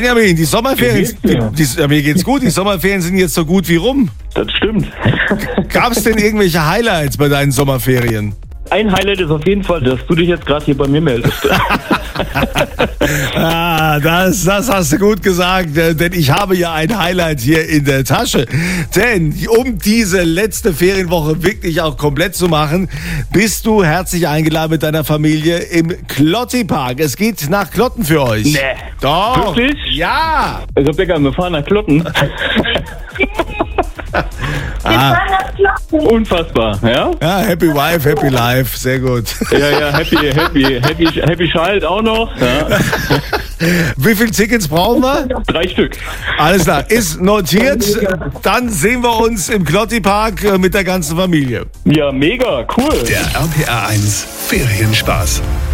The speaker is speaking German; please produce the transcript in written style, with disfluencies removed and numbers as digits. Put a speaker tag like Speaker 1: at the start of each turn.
Speaker 1: Benjamin, die Sommerferien, mir geht's gut, die Sommerferien sind jetzt so gut wie rum.
Speaker 2: Das stimmt.
Speaker 1: Gab es denn irgendwelche Highlights bei deinen Sommerferien?
Speaker 2: Ein Highlight ist auf jeden Fall, dass du dich jetzt gerade hier bei mir meldest.
Speaker 1: Das hast du gut gesagt, denn ich habe ja ein Highlight hier in der Tasche. Denn um diese letzte Ferienwoche wirklich auch komplett zu machen, bist du herzlich eingeladen mit deiner Familie im Klotti-Park. Es geht nach Klotten für euch.
Speaker 2: Nee.
Speaker 1: Doch.
Speaker 2: Wirklich?
Speaker 1: Ja.
Speaker 2: Also Becker, wir fahren nach Klotten. Unfassbar, ja?
Speaker 1: Ja, Happy Wife, Happy Life, sehr gut.
Speaker 2: Ja, happy Child auch noch. Ja.
Speaker 1: Wie viele Tickets brauchen wir?
Speaker 2: 3 Stück.
Speaker 1: Alles klar, ist notiert. Dann sehen wir uns im Klotti-Park mit der ganzen Familie.
Speaker 2: Ja, mega, cool.
Speaker 3: Der RPR 1 Ferienspaß.